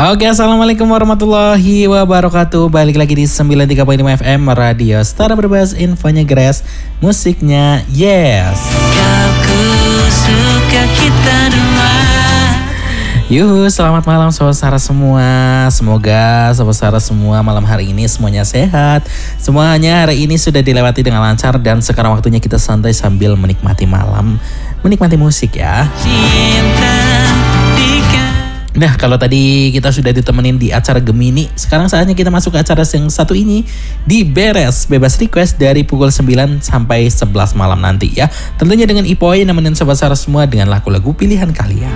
Oke, assalamualaikum warahmatullahi wabarakatuh. Balik lagi di 93.5 FM Radio Star Berbahas, infonya Grace, musiknya Yes. Kau suka kita dua. Yuhu, selamat malam Sobat semua. Semoga Sobat semua malam hari ini semuanya sehat. Semuanya hari ini sudah dilewati dengan lancar. Dan sekarang waktunya kita santai sambil menikmati malam, menikmati musik ya. Nah, kalau tadi kita sudah ditemenin di acara Gemini, sekarang saatnya kita masuk ke acara yang satu ini, di Beres Bebas Request dari pukul 9 sampai 11 malam nanti ya. Tentunya dengan Ipoy nemenin Sobat Sarah semua dengan lagu-lagu pilihan kalian.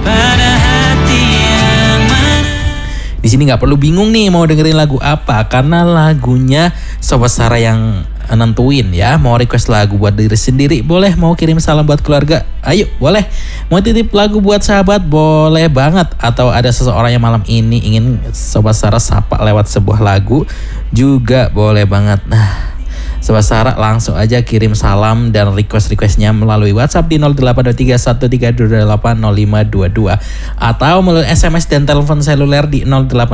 Di sini nggak perlu bingung nih mau dengerin lagu apa, karena lagunya Sobat Sarah yang nentuin ya. Mau request lagu buat diri sendiri boleh, mau kirim salam buat keluarga ayo boleh, mau titip lagu buat sahabat boleh banget, atau ada seseorang yang malam ini ingin Sobat Sarah sapa lewat sebuah lagu juga boleh banget. Nah, Sobat Sarah langsung aja kirim salam dan request-requestnya melalui WhatsApp di 082313280522 atau melalui SMS dan telepon seluler di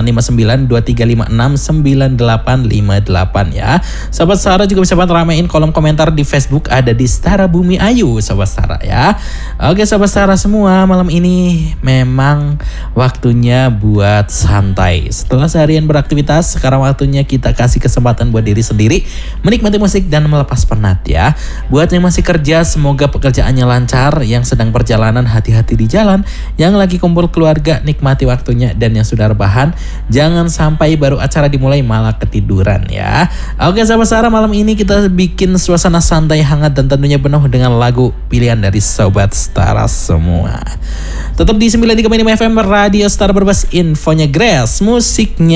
085923569858 ya. Sobat Sarah juga bisa banget ramein kolom komentar di Facebook, ada di Setara Bumi Ayu Sobat Sarah ya. Oke Sobat Sarah semua, malam ini memang waktunya buat santai. Setelah seharian beraktivitas, sekarang waktunya kita kasih kesempatan buat diri sendiri menikmati musik dan melepas penat ya. Buat yang masih kerja, semoga pekerjaannya lancar. Yang sedang perjalanan, hati-hati di jalan. Yang lagi kumpul keluarga, nikmati waktunya. Dan yang sudah rebahan, jangan sampai baru acara dimulai malah ketiduran ya. Oke Sobat Sarah, malam ini kita bikin suasana santai, hangat, dan tentunya penuh dengan lagu pilihan dari Sobat Star semua. Tetap di 93.5 FM Radio Star Berbahas, infonya Grace, musiknya